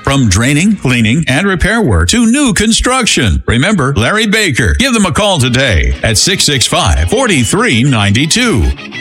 From draining, cleaning, and repair work to new construction. Remember Larry Baker. Give them a call today at 665-4392.